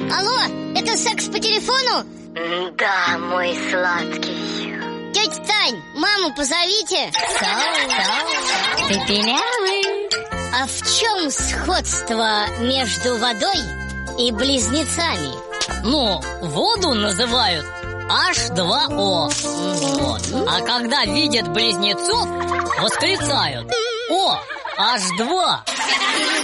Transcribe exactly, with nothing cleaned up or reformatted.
Алло, это секс по телефону? Да, мой сладкий. Тетя Тань, маму позовите. Ты пилявый. А в чем сходство между водой и близнецами? Ну, воду называют эйч два о. Вот. А когда видят близнецов, восклицают: о, эйч два.